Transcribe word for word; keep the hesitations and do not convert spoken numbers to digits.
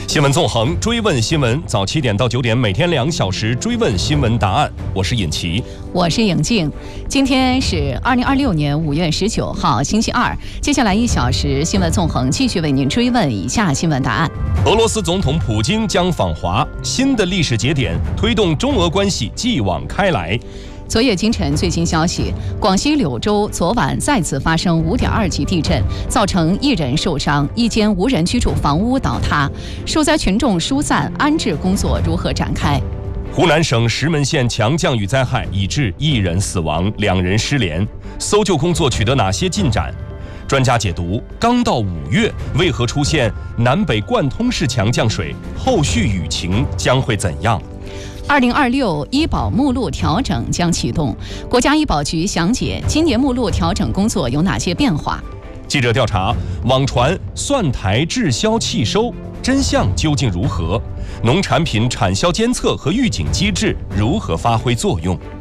新闻纵横，追问新闻，早七点到九点，每天两小时追问新闻答案。我是尹奇， 我是颖静。今天是二零二六年五月十九号，星期二。接下来一小时，新闻纵横继续为您追问以下新闻答案： 俄罗斯总统普京将访华，新的历史节点推动中俄关系继往开来。 昨夜今晨最新消息，广西柳州昨晚再次发生五点二级地震，造成一人受伤，一间无人居住房屋倒塌，受灾群众疏散安置工作如何展开？ 湖南省石门县强降雨灾害已致一人死亡，两人失联，搜救工作取得哪些进展？专家解读：刚到五月，为何出现南北贯通式强降水？后续雨情将会怎样？ 二零二六医保目录调整将启动，国家医保局详解今年目录调整工作有哪些变化。 记者调查，网传蒜台滞销弃收，真相究竟如何？农产品产销监测和预警机制如何发挥作用？